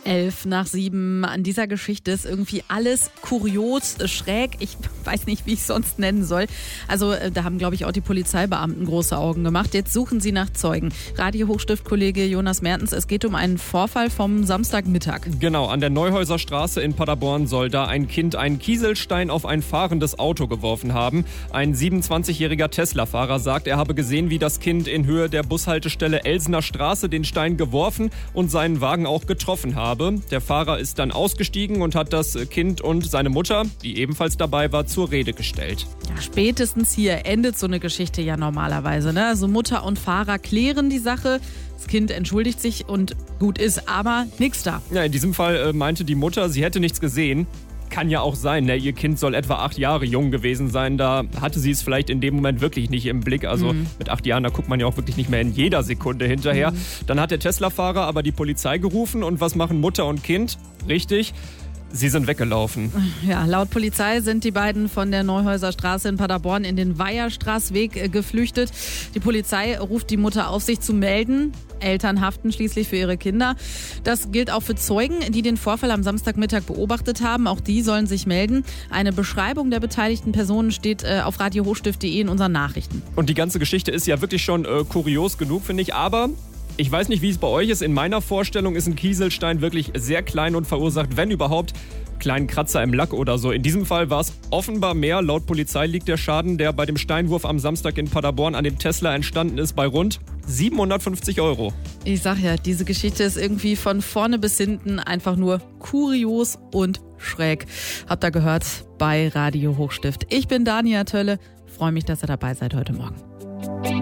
11:07. An dieser Geschichte ist irgendwie alles kurios, schräg. Ich weiß nicht, wie ich es sonst nennen soll. Also da haben, glaube ich, auch die Polizeibeamten große Augen gemacht. Jetzt suchen sie nach Zeugen. Radio-Hochstift-Kollege Jonas Mertens, es geht um einen Vorfall vom Samstagmittag. Genau, an der Neuhäuser Straße in Paderborn soll da ein Kind einen Kieselstein auf ein fahrendes Auto geworfen haben. Ein 27-jähriger Tesla-Fahrer sagt, er habe gesehen, wie das Kind in Höhe der Bushaltestelle Elsener Straße den Stein geworfen und seinen Wagen auch getroffen habe. Der Fahrer ist dann ausgestiegen und hat das Kind und seine Mutter, die ebenfalls dabei war, zur Rede gestellt. Ja, spätestens hier endet so eine Geschichte ja normalerweise, ne? Also Mutter und Fahrer klären die Sache. Das Kind entschuldigt sich und gut ist, aber nichts da. Ja, in diesem Fall meinte die Mutter, sie hätte nichts gesehen. Kann ja auch sein, ne? Ihr Kind soll etwa 8 Jahre jung gewesen sein. Da hatte sie es vielleicht in dem Moment wirklich nicht im Blick. Also mit 8 Jahren, da guckt man ja auch wirklich nicht mehr in jeder Sekunde hinterher. Dann hat der Tesla-Fahrer aber die Polizei gerufen. Und was machen Mutter und Kind? Richtig, sie sind weggelaufen. Ja, laut Polizei sind die beiden von der Neuhäuser Straße in Paderborn in den Weiherstraßweg geflüchtet. Die Polizei ruft die Mutter auf, sich zu melden. Eltern haften schließlich für ihre Kinder. Das gilt auch für Zeugen, die den Vorfall am Samstagmittag beobachtet haben. Auch die sollen sich melden. Eine Beschreibung der beteiligten Personen steht auf radiohochstift.de in unseren Nachrichten. Und die ganze Geschichte ist ja wirklich schon kurios genug, finde ich. Aber ich weiß nicht, wie es bei euch ist. In meiner Vorstellung ist ein Kieselstein wirklich sehr klein und verursacht, wenn überhaupt, kleinen Kratzer im Lack oder so. In diesem Fall war es offenbar mehr. Laut Polizei liegt der Schaden, der bei dem Steinwurf am Samstag in Paderborn an dem Tesla entstanden ist, bei rund 750 €. Ich sag ja, diese Geschichte ist irgendwie von vorne bis hinten einfach nur kurios und schräg. Habt ihr gehört bei Radio Hochstift. Ich bin Dania Tölle. Freue mich, dass ihr dabei seid heute Morgen.